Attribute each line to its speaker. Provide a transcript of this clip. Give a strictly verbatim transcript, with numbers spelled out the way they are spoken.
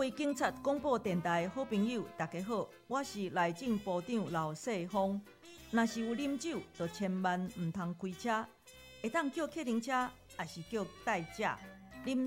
Speaker 1: 位警察广播电台好朋友，大家好，我是内政部长老世峰。若是有啉酒，就千万唔通开车，会当叫客人车，还是叫代驾。